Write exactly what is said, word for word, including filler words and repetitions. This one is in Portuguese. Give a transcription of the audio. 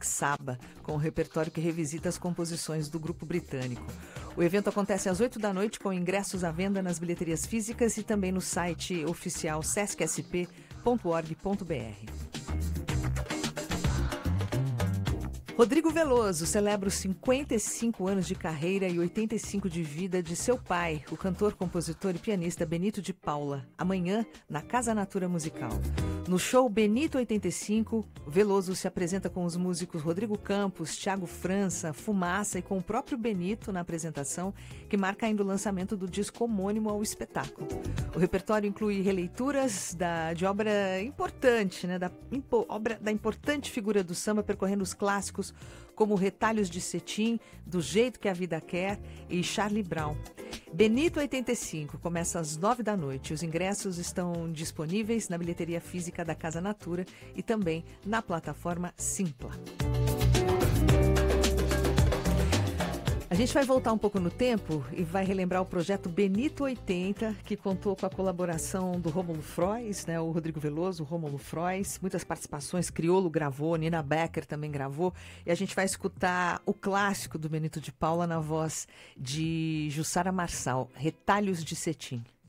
Black Sabbath, com um repertório que revisita as composições do grupo britânico. O evento acontece às oito da noite, com ingressos à venda nas bilheterias físicas e também no site oficial sesc s p ponto org ponto b r. Rodrigo Veloso celebra os cinquenta e cinco anos de carreira e oitenta e cinco de vida de seu pai, o cantor, compositor e pianista Benito de Paula, amanhã na Casa Natura Musical. No show Benito oitenta e cinco, Veloso se apresenta com os músicos Rodrigo Campos, Thiago França, Fumaça e com o próprio Benito na apresentação, que marca ainda o lançamento do disco homônimo ao espetáculo. O repertório inclui releituras da, de obra importante, né, da, impo, obra da importante figura do samba, percorrendo os clássicos como Retalhos de Cetim, Do Jeito que a Vida Quer e Charlie Brown. Benito oitenta e cinco começa às nove da noite. Os ingressos estão disponíveis na bilheteria física da Casa Natura e também na plataforma Simpla. A gente vai voltar um pouco no tempo e vai relembrar o projeto Benito oitenta, que contou com a colaboração do Rômulo Frois, né, o Rodrigo Veloso, o Rômulo Frois, muitas participações, Criolo gravou, Nina Becker também gravou, e a gente vai escutar o clássico do Benito de Paula na voz de Jussara Marçal, Retalhos de Cetim.